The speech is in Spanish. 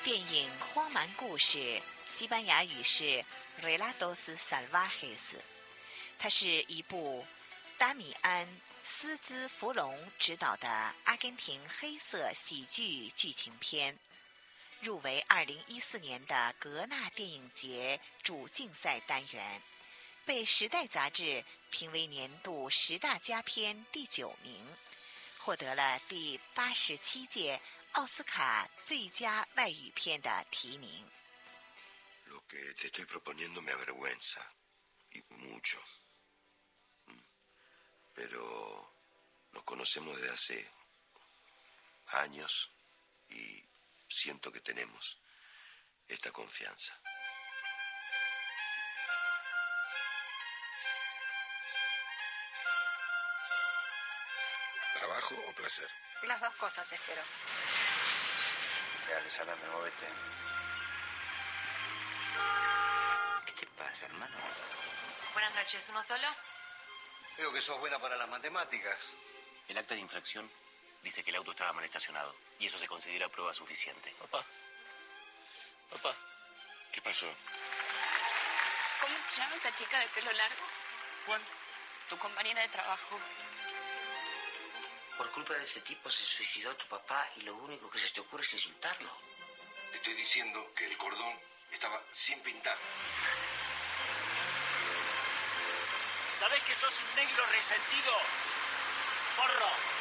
电影《荒蛮故事》西班牙语是 Relatos Salvajes， 它是一部达米安·斯兹弗隆执导的阿根廷黑色喜剧剧情片，入围2014年的格纳电影节主竞赛单元，被《时代》杂志评为年度10大佳片第9名，获得了第87届奥斯卡最佳外语片的提名。 Lo que te estoy proponiendo me avergüenza, y mucho. Pero nos conocemos desde hace años y siento que tenemos esta confianza. ¿Trabajo o placer? Las dos cosas, espero. Dale, salame, móvete. ¿Qué te pasa, hermano? Buenas noches, ¿uno solo? Veo que sos buena para las matemáticas. El acta de infracción dice que el auto estaba mal estacionado y eso se considera prueba suficiente. Papá. ¿Qué pasó? ¿Cómo se llama esa chica de pelo largo? ¿Cuál? Tu compañera de trabajo. Por culpa de ese tipo se suicidó tu papá y lo único que se te ocurre es insultarlo. Te estoy diciendo que el cordón estaba sin pintar. ¿Sabés que sos un negro resentido? ¡Forro!